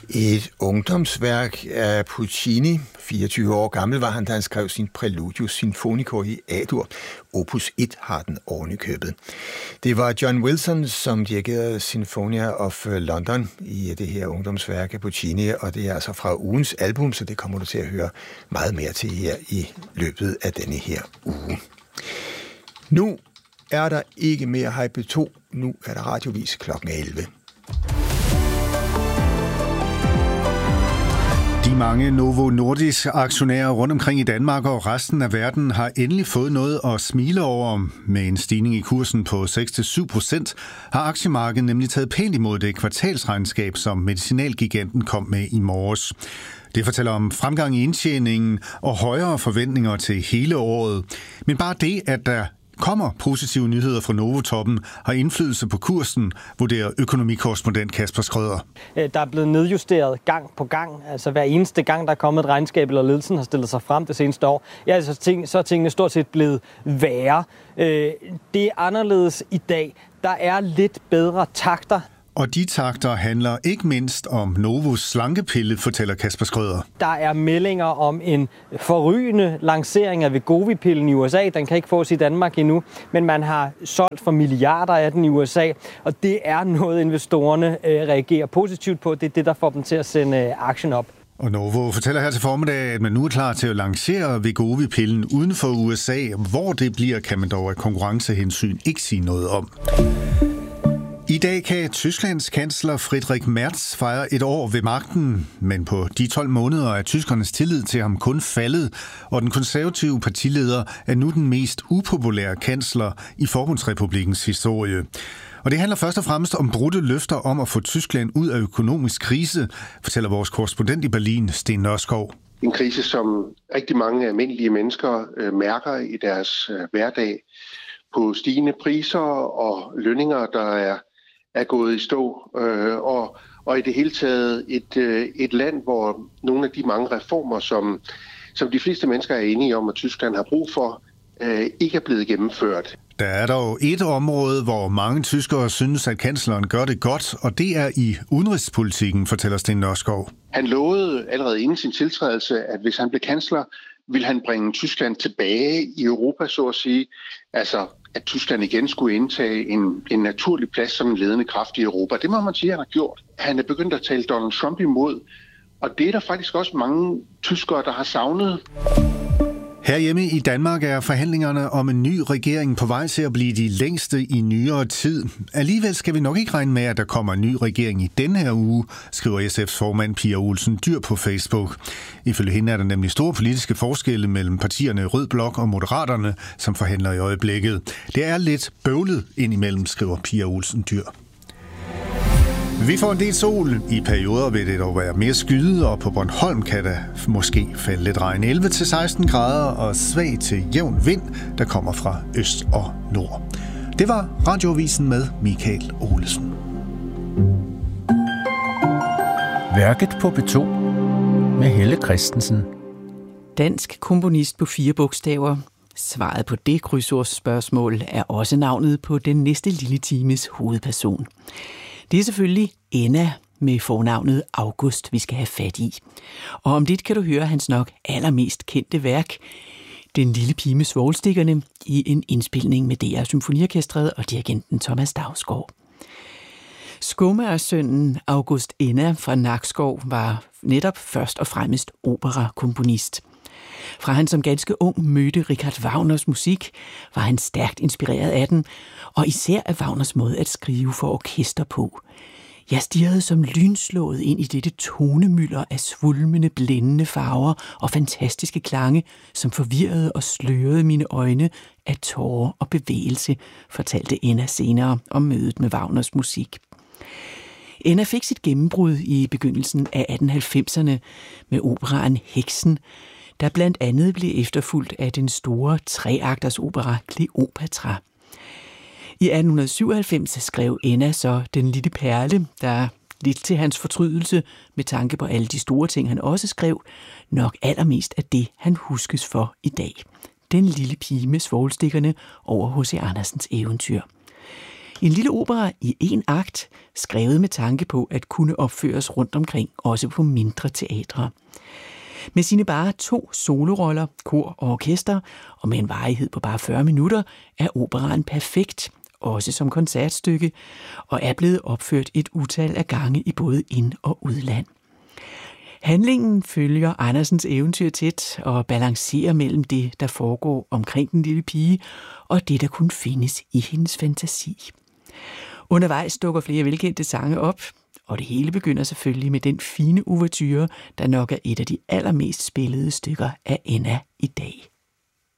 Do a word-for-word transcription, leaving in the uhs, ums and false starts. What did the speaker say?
Et ungdomsværk af Puccini. fireogtyve år gammel var han, da han skrev sin Preludius Sinfonico i A-dur. Opus et har den oven i købet. Det var John Wilson, som dirigerede Sinfonia of London i det her ungdomsværk af Puccini, og det er altså fra ugens album, så det kommer du til at høre meget mere til her i løbet af denne her uge. Nu er der ikke mere Hej P to. Nu er der radiovis klokken elleve. De mange Novo Nordisk aktionærer rundt omkring i Danmark og resten af verden har endelig fået noget at smile over. Med en stigning i kursen på seks til syv procent har aktiemarkedet nemlig taget pænt imod det kvartalsregnskab, som medicinalgiganten kom med i morges. Det fortæller om fremgang i indtjeningen og højere forventninger til hele året. Men bare det, at der kommer positive nyheder fra Novo-toppen, har indflydelse på kursen, vurderer økonomikorrespondent Kasper Schrøder. Der er blevet nedjusteret gang på gang. Altså hver eneste gang, der er kommet et regnskab, eller ledelsen har stillet sig frem det seneste år, ja, så, ting, så er tingene stort set blevet værre. Det er anderledes i dag. Der er lidt bedre takter. Og de takter handler ikke mindst om Novos slankepille, fortæller Kasper Schrøder. Der er meldinger om en forrygende lancering af Wegovy-pillen i U S A. Den kan ikke fås i Danmark endnu, men man har solgt for milliarder af den i U S A. Og det er noget, investorerne reagerer positivt på. Det er det, der får dem til at sende aktien op. Og Novo fortæller her til formiddag, at man nu er klar til at lancere Wegovy-pillen uden for U S A. Hvor det bliver, kan man dog af konkurrencehensyn ikke sige noget om. I dag kan Tysklands kansler Friedrich Merz fejre et år ved magten, men på de tolv måneder er tyskernes tillid til ham kun faldet, og den konservative partileder er nu den mest upopulære kansler i Forbundsrepublikkens historie. Og det handler først og fremmest om brudte løfter om at få Tyskland ud af økonomisk krise, fortæller vores korrespondent i Berlin, Sten Nørskov. En krise, som rigtig mange almindelige mennesker øh, mærker i deres øh, hverdag på stigende priser og lønninger, der er er gået i stå, øh, og, og i det hele taget et, øh, et land, hvor nogle af de mange reformer, som, som de fleste mennesker er enige om, at Tyskland har brug for, øh, ikke er blevet gennemført. Der er dog et område, hvor mange tyskere synes, at kansleren gør det godt, og det er i udenrigspolitikken, fortæller Sten Nørskov. Han lovede allerede inden sin tiltrædelse, at hvis han blev kansler, ville han bringe Tyskland tilbage i Europa, så at sige. Altså, at Tyskland igen skulle indtage en, en naturlig plads som en ledende kraft i Europa. Det må man sige, at han har gjort. Han er begyndt at tale Donald Trump imod, og det er der faktisk også mange tyskere, der har savnet. Herhjemme i Danmark er forhandlingerne om en ny regering på vej til at blive de længste i nyere tid. Alligevel skal vi nok ikke regne med, at der kommer en ny regering i denne her uge, skriver S F's formand Pia Olsen Dyhr på Facebook. Ifølge hende er der nemlig store politiske forskelle mellem partierne Rød Blok og Moderaterne, som forhandler i øjeblikket. Det er lidt bøvlet indimellem, skriver Pia Olsen Dyhr. Vi får en del sol. I perioder vil det dog være mere skyet, og på Bornholm kan der måske falde lidt regn. elleve til seksten grader og svag til jævn vind, der kommer fra øst og nord. Det var Radioavisen med Michael Olesen. Værket på P to med Helle Christensen. Dansk komponist på fire bogstaver. Svaret på det krydsordsspørgsmål er også navnet på den næste lille times hovedperson. Det er selvfølgelig Enna med fornavnet August, vi skal have fat i. Og om lidt kan du høre hans nok allermest kendte værk, Den lille pige med svovlstikkerne, i en indspilning med D R Symfoniorkestret og dirigenten Thomas Dausgaard. Skomagersønnen August Enna fra Nakskov var netop først og fremmest operakomponist. Fra han som ganske ung mødte Richard Wagners musik, var han stærkt inspireret af den, og især af Wagners måde at skrive for orkester på. Jeg stirrede som lynslået ind i dette tonemylder af svulmende, blændende farver og fantastiske klange, som forvirrede og slørede mine øjne af tårer og bevægelse, fortalte Enna senere om mødet med Wagners musik. Enna fik sit gennembrud i begyndelsen af atten halvfemserne med operaen Heksen, der blandt andet blev efterfulgt af den store treakters opera Kleopatra. I atten syvoghalvfems skrev Enna så Den lille perle, der lidt til hans fortrydelse, med tanke på alle de store ting, han også skrev, nok allermest af det, han huskes for i dag. Den lille pige med svovlstikkerne over H C Andersens eventyr. En lille opera i en akt, skrevet med tanke på at kunne opføres rundt omkring, også på mindre teatre. Med sine bare to soloroller, kor og orkester, og med en varighed på bare fyrre minutter, er operaen perfekt, også som koncertstykke, og er blevet opført et utal af gange i både ind- og udland. Handlingen følger Andersens eventyr tæt og balancerer mellem det, der foregår omkring den lille pige, og det, der kun findes i hendes fantasi. Undervejs dukker flere velkendte sange op, og det hele begynder selvfølgelig med den fine ouverture, der nok er et af de allermest spillede stykker af Enna i dag.